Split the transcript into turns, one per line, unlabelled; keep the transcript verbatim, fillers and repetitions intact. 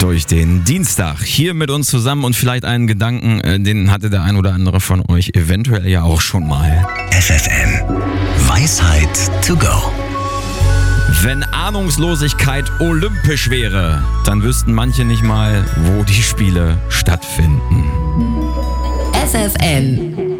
durch den Dienstag. Hier mit uns zusammen und vielleicht einen Gedanken, den hatte der ein oder andere von euch eventuell ja auch schon mal.
F F M. Weisheit to go.
Wenn Ahnungslosigkeit olympisch wäre, dann wüssten manche nicht mal, wo die Spiele stattfinden.
F F M